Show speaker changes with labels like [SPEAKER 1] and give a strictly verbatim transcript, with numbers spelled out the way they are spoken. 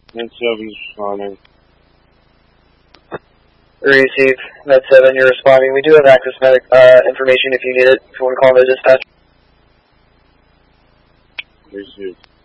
[SPEAKER 1] Med seven's responding.
[SPEAKER 2] Receive. Med seven, you're responding. We do have access medic uh, information if you need it. If you want to call the dispatch.
[SPEAKER 1] Receive.